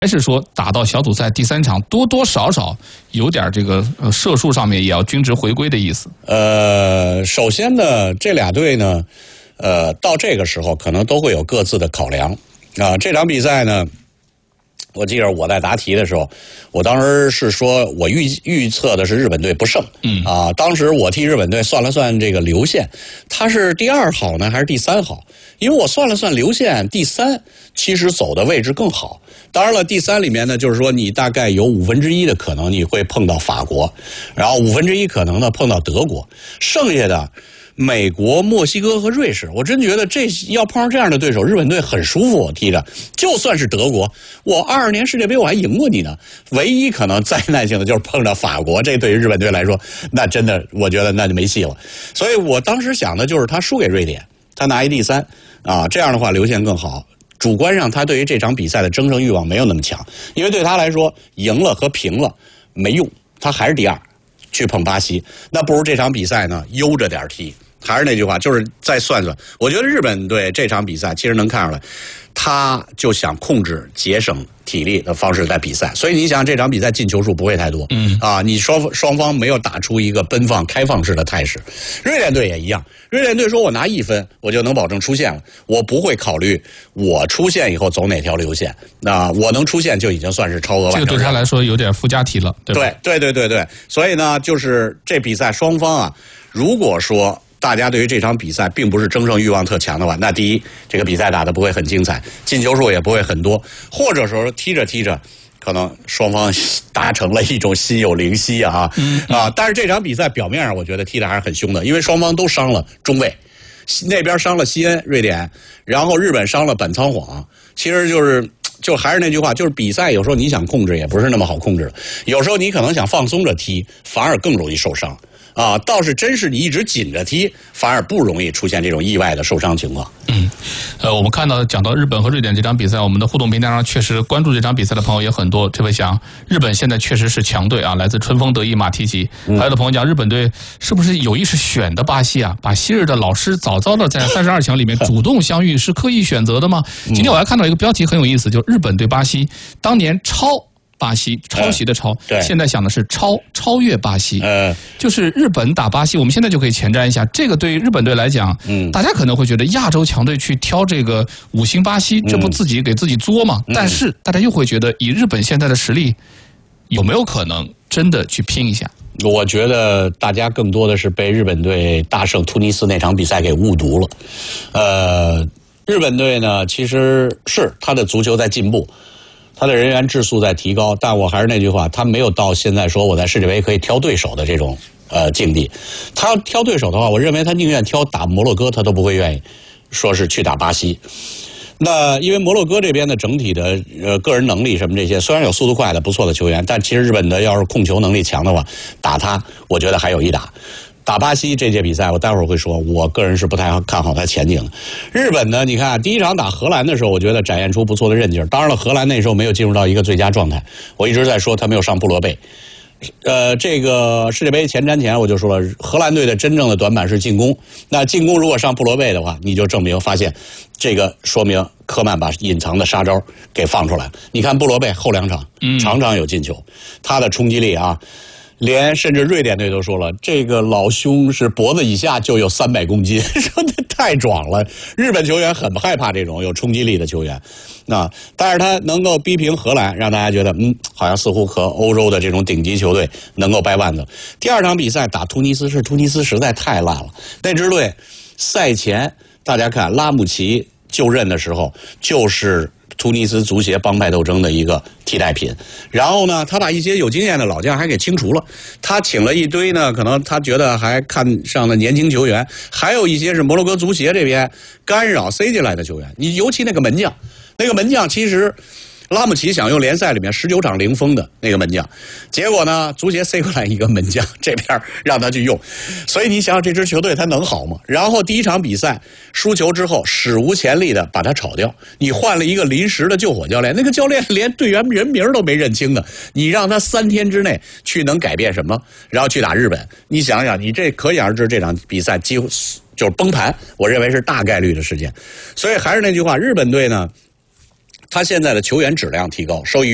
还是说打到小组赛第3场多多少少有点这个射术上面也要均值回归的意思？ 首先呢，这俩队呢，到这个时候可能都会有各自的考量啊。这场比赛呢，我记得我在答题的时候，我当时是说我预测的是日本队不胜，当时我替日本队算了算这个流线，他是第2好呢还是第3好？因为我算了算流线，第3其实走的位置更好。当然了，第3里面呢，就是说你大概有1/5的可能你会碰到法国，然后1/5可能呢碰到德国，剩下的美国、墨西哥和瑞士，我真觉得这要碰上这样的对手，日本队很舒服。我踢着，就算是德国，我22年世界杯我还赢过你呢。唯一可能灾难性的就是碰到法国，这对于日本队来说，那真的我觉得那就没戏了。所以我当时想的就是他输给瑞典，他拿一第3啊，这样的话流线更好。主观上他对于这场比赛的争胜欲望没有那么强，因为对他来说赢了和平了没用，他还是第2去碰巴西，那不如这场比赛呢悠着点踢。还是那句话，就是再算算，我觉得日本队这场比赛其实能看出来，他就想控制节省体力的方式在比赛，所以你想这场比赛进球数不会太多，你双方没有打出一个奔放开放式的态势。瑞典队也一样，瑞典队说我拿1分我就能保证出线了，我不会考虑我出线以后走哪条流线，我能出线就已经算是超额完成。 这个对他来说有点附加题了，对吧？ 对，所以呢，就是这比赛双方啊，如果说大家对于这场比赛并不是争胜欲望特强的话，那第一，这个比赛打得不会很精彩，进球数也不会很多，或者说踢着踢着，可能双方达成了一种心有灵犀但是这场比赛表面上我觉得踢得还是很凶的，因为双方都伤了中卫，那边伤了西恩瑞典，然后日本伤了板仓晃，其实就还是那句话，就是比赛有时候你想控制也不是那么好控制的，有时候你可能想放松着踢，反而更容易受伤。倒是真是你一直紧着踢，反而不容易出现这种意外的受伤情况。 我们讲到日本和瑞典这场比赛，我们的互动平台上确实关注这场比赛的朋友也很多。这位讲日本现在确实是强队啊，来自春风得意马蹄疾。还有的朋友讲日本队是不是有意是选的巴西啊？把昔日的老师早早的在32强里面主动相遇，是刻意选择的吗？今天我还看到一个标题很有意思，就日本对巴西当年巴西抄袭的抄，现在想的是超越巴西，就是日本打巴西，我们现在就可以前瞻一下。这个对于日本队来讲，大家可能会觉得亚洲强队去挑这个5星巴西，这不自己给自己作吗？但是大家又会觉得，以日本现在的实力，有没有可能真的去拼一下？ 我觉得大家更多的是被日本队大胜突尼斯那场比赛给误读了。日本队呢，其实是他的足球在进步。他的人员质素在提高，但我还是那句话，他没有到现在说我在世界杯可以挑对手的这种境地。他要挑对手的话，我认为他宁愿挑打摩洛哥，他都不会愿意说是去打巴西。那因为摩洛哥这边的整体的个人能力什么这些，虽然有速度快的不错的球员，但其实日本的要是控球能力强的话，打他我觉得还有一打。打巴西这届比赛，我待会儿会说，我个人是不太看好他前景的。日本呢，你看第1场打荷兰的时候，我觉得展现出不错的韧劲儿。当然了，荷兰那时候没有进入到一个最佳状态，我一直在说他没有上布罗贝。这个世界杯前瞻前我就说了，荷兰队的真正的短板是进攻。那进攻如果上布罗贝的话，你就发现这个说明科曼把隐藏的杀招给放出来了。你看布罗贝后2场场场有进球，他的冲击力甚至瑞典队都说了，这个老兄是脖子以下就有300公斤，说的太壮了。日本球员很害怕这种有冲击力的球员，但是他能够逼平荷兰，让大家觉得好像似乎和欧洲的这种顶级球队能够掰腕子。第2场比赛打突尼斯实在太烂了，那支队赛前大家看拉姆齐就任的时候就是突尼斯足协帮派斗争的一个替代品，然后呢，他把一些有经验的老将还给清除了，他请了一堆呢，可能他觉得还看上了年轻球员，还有一些是摩洛哥足协这边干扰塞进来的球员。你尤其那个门将其实拉姆齐想用联赛里面19场0封的那个门将，结果呢，足协塞过来一个门将，这边让他去用，所以你想想这支球队他能好吗？然后第1场比赛输球之后，史无前例的把他炒掉，你换了一个临时的救火教练，那个教练连队员人名都没认清的，你让他3天之内去能改变什么？然后去打日本，你想想，你这可想而知，这场比赛几乎就是崩盘，我认为是大概率的事件。所以还是那句话，日本队呢，他现在的球员质量提高，受益于